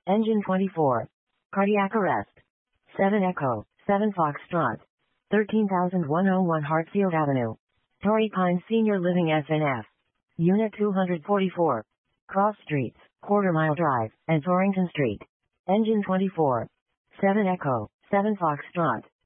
Engine 24. Cardiac arrest. 7 Echo, 7 Foxtrot. 13,101 Hartfield Avenue. Torrey Pines Senior Living SNF. Unit 244. Cross Streets, Quarter Mile Drive, and Torrington Street. Engine 24. 7 Echo, 7 Foxtrot.